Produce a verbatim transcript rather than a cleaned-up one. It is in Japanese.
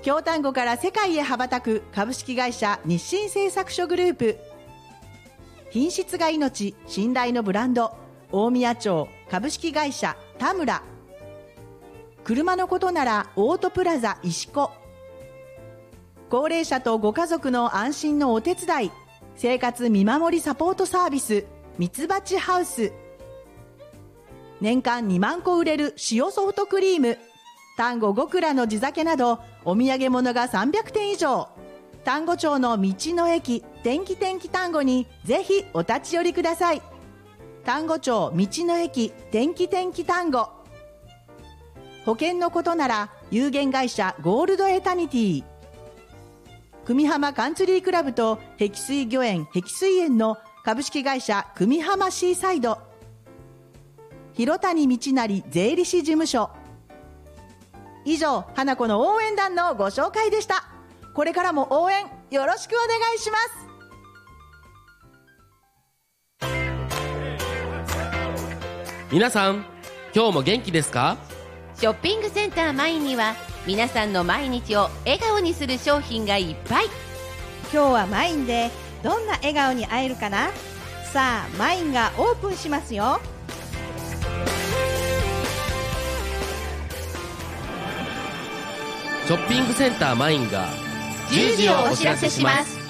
京丹後から世界へ羽ばたく株式会社日清製作所グループ。品質が命、信頼のブランド、大宮町株式会社田村。車のことならオートプラザ石子。高齢者とご家族の安心のお手伝い、生活見守りサポートサービス、ミツバチハウス。年間にまんこ売れる塩ソフトクリーム、丹後五蔵の地酒などお土産物がさんびゃくてん以上。丹後町の道の駅天気天気丹後にぜひお立ち寄りください。丹後町道の駅天気天気丹後。保険のことなら有限会社ゴールドエタニティ。久美浜カンツリークラブと碧水御苑碧水園の株式会社久美浜シーサイド。広谷道成税理士事務所。以上、花子の応援団のご紹介でした。これからも応援よろしくお願いします。 皆さん、今日も元気ですか？ ショッピングセンターマインには皆さんの毎日を笑顔にする商品がいっぱい。 今日はマインでどんな笑顔に会えるかな。さあ、マインがオープンしますよ。 ショッピングセンターマインがじゅうじをお知らせします。